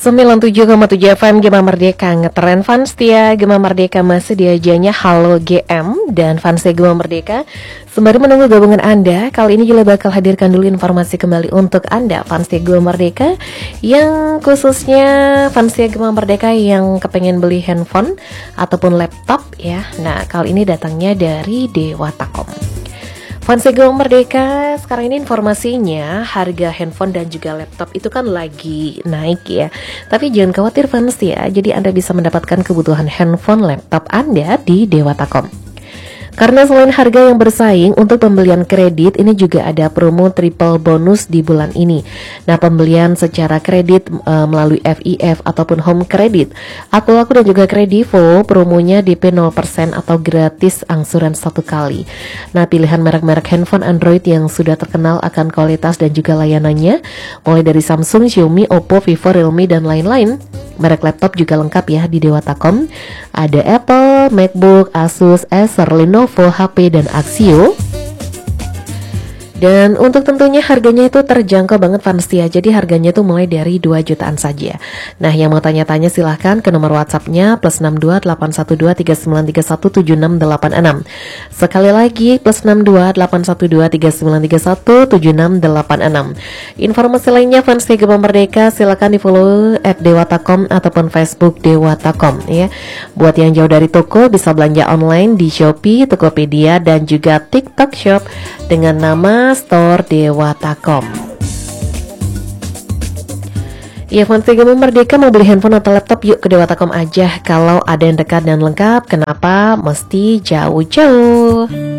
97,7 FM Gema Merdeka ngetren fans setia Gema Merdeka masih diajanya Halo GM dan fans Gema Merdeka sembari menunggu gabungan Anda. Kali ini Jula bakal hadirkan dulu informasi kembali untuk Anda fans Gema Merdeka yang khususnya fans Gema Merdeka yang kepengen beli handphone ataupun laptop ya. Nah kali ini datangnya dari Dewatakom. Fans Gema Merdeka, sekarang ini informasinya harga handphone dan juga laptop itu kan lagi naik ya. Tapi jangan khawatir fans ya, jadi Anda bisa mendapatkan kebutuhan handphone, laptop Anda di Dewatakom. Karena selain harga yang bersaing untuk pembelian kredit, ini juga ada promo triple bonus di bulan ini. Nah, pembelian secara kredit melalui FIF ataupun home credit, Aku dan juga Kredivo, promonya DP 0% atau gratis angsuran 1 kali. Nah, pilihan merek-merek handphone Android yang sudah terkenal akan kualitas dan juga layanannya, mulai dari Samsung, Xiaomi, Oppo, Vivo, Realme, dan lain-lain. Merek laptop juga lengkap ya di Dewatakom. Ada Apple, MacBook, Asus, Acer, Lenovo, HP, dan Axio. Dan untuk tentunya harganya itu terjangkau banget fans ya. Jadi harganya tuh mulai dari 2 jutaan saja. Nah yang mau tanya-tanya silahkan ke nomor WhatsAppnya +62 812 3931 7686. Sekali lagi +62 812 3931 7686. Informasi lainnya fans Gema Merdeka silahkan di follow @dewatakom ataupun Facebook Dewatakom ya. Buat yang jauh dari toko bisa belanja online di Shopee, Tokopedia, dan juga TikTok Shop dengan nama Store Dewatakom. Ya fans Gema Merdeka mau beli handphone atau laptop yuk ke Dewatakom aja. Kalau ada yang dekat dan lengkap, kenapa mesti jauh-jauh?